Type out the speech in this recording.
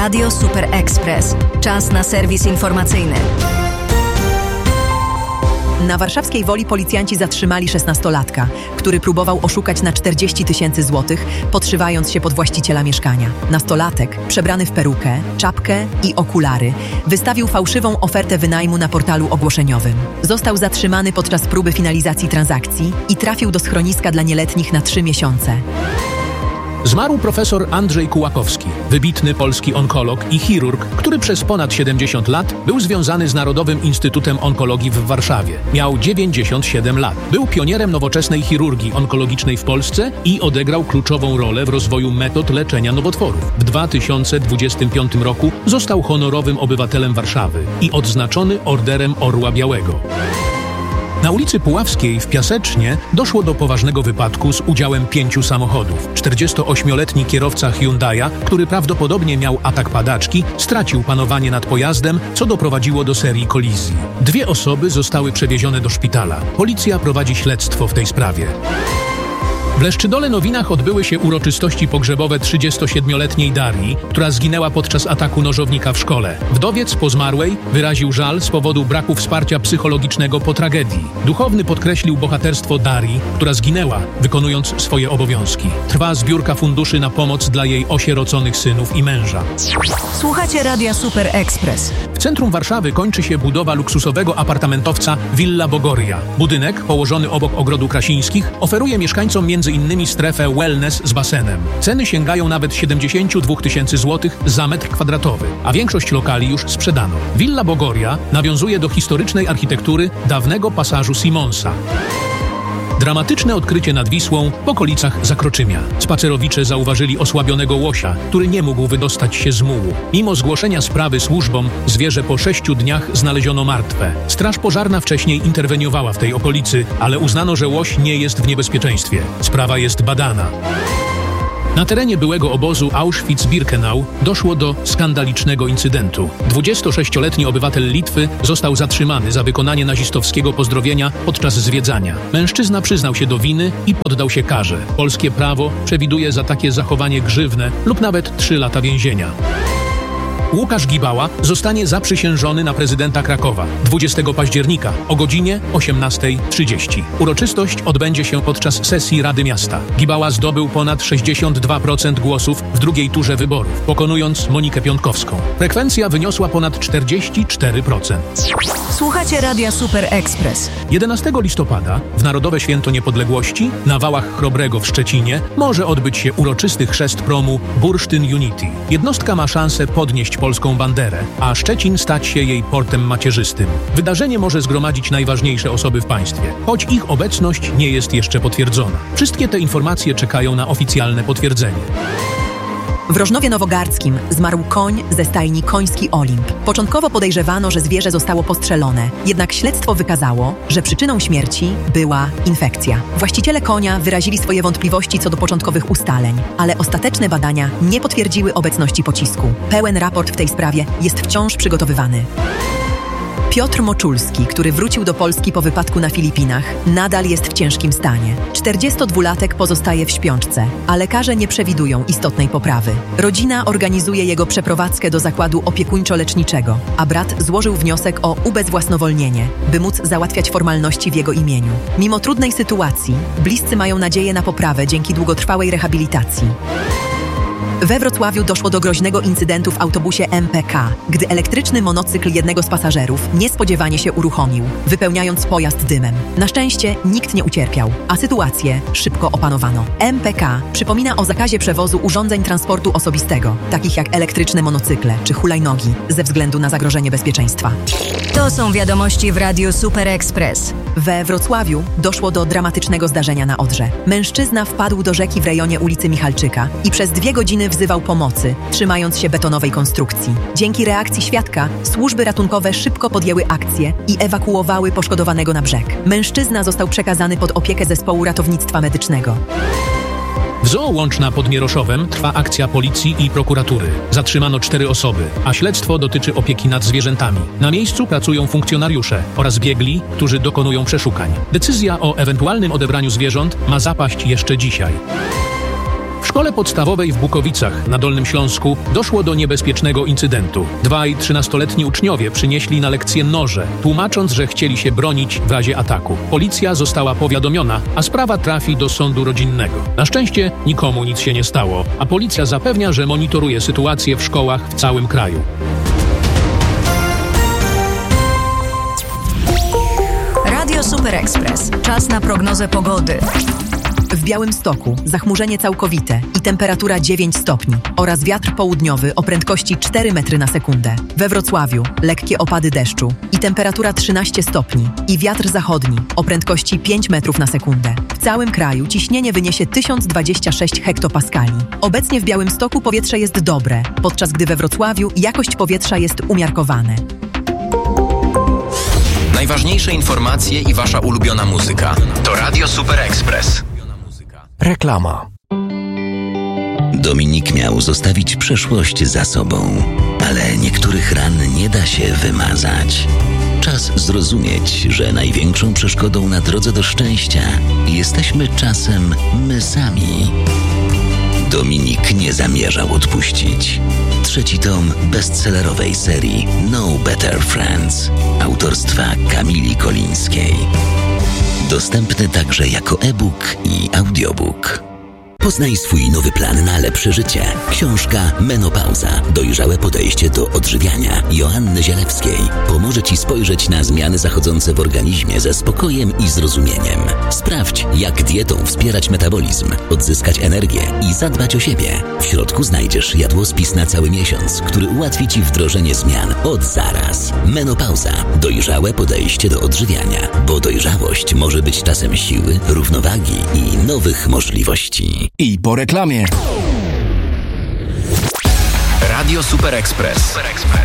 Radio Super Express. Czas na serwis informacyjny. Na warszawskiej Woli policjanci zatrzymali 16-latka, który próbował oszukać na 40 000 złotych, podszywając się pod właściciela mieszkania. Nastolatek, przebrany w perukę, czapkę i okulary, wystawił fałszywą ofertę wynajmu na portalu ogłoszeniowym. Został zatrzymany podczas próby finalizacji transakcji i trafił do schroniska dla nieletnich na 3 miesiące. Zmarł profesor Andrzej Kułakowski, wybitny polski onkolog i chirurg, który przez ponad 70 lat był związany z Narodowym Instytutem Onkologii w Warszawie. Miał 97 lat. Był pionierem nowoczesnej chirurgii onkologicznej w Polsce i odegrał kluczową rolę w rozwoju metod leczenia nowotworów. W 2025 roku został honorowym obywatelem Warszawy i odznaczony Orderem Orła Białego. Na ulicy Puławskiej w Piasecznie doszło do poważnego wypadku z udziałem 5 samochodów. 48-letni kierowca Hyundai'a, który prawdopodobnie miał atak padaczki, stracił panowanie nad pojazdem, co doprowadziło do serii kolizji. 2 osoby zostały przewiezione do szpitala. Policja prowadzi śledztwo w tej sprawie. W Leszczydole Nowinach odbyły się uroczystości pogrzebowe 37-letniej Darii, która zginęła podczas ataku nożownika w szkole. Wdowiec po zmarłej wyraził żal z powodu braku wsparcia psychologicznego po tragedii. Duchowny podkreślił bohaterstwo Darii, która zginęła, wykonując swoje obowiązki. Trwa zbiórka funduszy na pomoc dla jej osieroconych synów i męża. Słuchacie Radia Super Express. W centrum Warszawy kończy się budowa luksusowego apartamentowca Villa Bogoria. Budynek, położony obok Ogrodu Krasińskich, oferuje mieszkańcom m.in. strefę wellness z basenem. Ceny sięgają nawet 72 000 złotych za metr kwadratowy, a większość lokali już sprzedano. Villa Bogoria nawiązuje do historycznej architektury dawnego pasażu Simonsa. Dramatyczne odkrycie nad Wisłą w okolicach Zakroczymia. Spacerowicze zauważyli osłabionego łosia, który nie mógł wydostać się z mułu. Mimo zgłoszenia sprawy służbom, zwierzę po 6 dniach znaleziono martwe. Straż pożarna wcześniej interweniowała w tej okolicy, ale uznano, że łoś nie jest w niebezpieczeństwie. Sprawa jest badana. Na terenie byłego obozu Auschwitz-Birkenau doszło do skandalicznego incydentu. 26-letni obywatel Litwy został zatrzymany za wykonanie nazistowskiego pozdrowienia podczas zwiedzania. Mężczyzna przyznał się do winy i poddał się karze. Polskie prawo przewiduje za takie zachowanie grzywnę lub nawet 3 lata więzienia. Łukasz Gibała zostanie zaprzysiężony na prezydenta Krakowa 20 października o godzinie 18:30. Uroczystość odbędzie się podczas sesji Rady Miasta. Gibała zdobył ponad 62% głosów w drugiej turze wyborów, pokonując Monikę Piątkowską. Frekwencja wyniosła ponad 44%. Słuchacie Radia Super Express. 11 listopada w Narodowe Święto Niepodległości na Wałach Chrobrego w Szczecinie może odbyć się uroczysty chrzest promu Bursztyn Unity. Jednostka ma szansę podnieść polską banderę, a Szczecin stać się jej portem macierzystym. Wydarzenie może zgromadzić najważniejsze osoby w państwie, choć ich obecność nie jest jeszcze potwierdzona. Wszystkie te informacje czekają na oficjalne potwierdzenie. W Rożnowie Nowogardzkim zmarł koń ze stajni Koński Olimp. Początkowo podejrzewano, że zwierzę zostało postrzelone, jednak śledztwo wykazało, że przyczyną śmierci była infekcja. Właściciele konia wyrazili swoje wątpliwości co do początkowych ustaleń, ale ostateczne badania nie potwierdziły obecności pocisku. Pełen raport w tej sprawie jest wciąż przygotowywany. Piotr Moczulski, który wrócił do Polski po wypadku na Filipinach, nadal jest w ciężkim stanie. 42-latek pozostaje w śpiączce, a lekarze nie przewidują istotnej poprawy. Rodzina organizuje jego przeprowadzkę do zakładu opiekuńczo-leczniczego, a brat złożył wniosek o ubezwłasnowolnienie, by móc załatwiać formalności w jego imieniu. Mimo trudnej sytuacji, bliscy mają nadzieję na poprawę dzięki długotrwałej rehabilitacji. We Wrocławiu doszło do groźnego incydentu w autobusie MPK, gdy elektryczny monocykl jednego z pasażerów niespodziewanie się uruchomił, wypełniając pojazd dymem. Na szczęście nikt nie ucierpiał, a sytuację szybko opanowano. MPK przypomina o zakazie przewozu urządzeń transportu osobistego, takich jak elektryczne monocykle czy hulajnogi, ze względu na zagrożenie bezpieczeństwa. To są wiadomości w Radiu Super Express. We Wrocławiu doszło do dramatycznego zdarzenia na Odrze. Mężczyzna wpadł do rzeki w rejonie ulicy Michalczyka i przez 2 godziny wzywał pomocy, trzymając się betonowej konstrukcji. Dzięki reakcji świadka służby ratunkowe szybko podjęły akcję i ewakuowały poszkodowanego na brzeg. Mężczyzna został przekazany pod opiekę zespołu ratownictwa medycznego. W Zoo Łączna pod Mieroszowem trwa akcja policji i prokuratury. Zatrzymano 4 osoby, a śledztwo dotyczy opieki nad zwierzętami. Na miejscu pracują funkcjonariusze oraz biegli, którzy dokonują przeszukań. Decyzja o ewentualnym odebraniu zwierząt ma zapaść jeszcze dzisiaj. W szkole podstawowej w Bukowicach na Dolnym Śląsku doszło do niebezpiecznego incydentu. 2 i 13-letni uczniowie przynieśli na lekcję noże, tłumacząc, że chcieli się bronić w razie ataku. Policja została powiadomiona, a sprawa trafi do sądu rodzinnego. Na szczęście nikomu nic się nie stało, a policja zapewnia, że monitoruje sytuację w szkołach w całym kraju. Radio Super Express. Czas na prognozę pogody. W Białymstoku zachmurzenie całkowite i temperatura 9 stopni oraz wiatr południowy o prędkości 4 metry na sekundę. We Wrocławiu lekkie opady deszczu i temperatura 13 stopni i wiatr zachodni o prędkości 5 metrów na sekundę. W całym kraju ciśnienie wyniesie 1026 hektopaskali. Obecnie w Białymstoku powietrze jest dobre, podczas gdy we Wrocławiu jakość powietrza jest umiarkowane. Najważniejsze informacje i wasza ulubiona muzyka. To Radio Super Express. Reklama. Dominik miał zostawić przeszłość za sobą, ale niektórych ran nie da się wymazać. Czas zrozumieć, że największą przeszkodą na drodze do szczęścia jesteśmy czasem my sami. Dominik nie zamierzał odpuścić. 3. tom bestsellerowej serii No Better Friends autorstwa Kamili Kolińskiej. Dostępny także jako e-book i audiobook. Poznaj swój nowy plan na lepsze życie. Książka Menopauza. Dojrzałe podejście do odżywiania Joanny Zielewskiej pomoże Ci spojrzeć na zmiany zachodzące w organizmie ze spokojem i zrozumieniem. Sprawdź, jak dietą wspierać metabolizm, odzyskać energię i zadbać o siebie. W środku znajdziesz jadłospis na cały miesiąc, który ułatwi Ci wdrożenie zmian od zaraz. Menopauza. Dojrzałe podejście do odżywiania, bo dojrzałość może być czasem siły, równowagi i nowych możliwości. I po reklamie. Radio Super Express.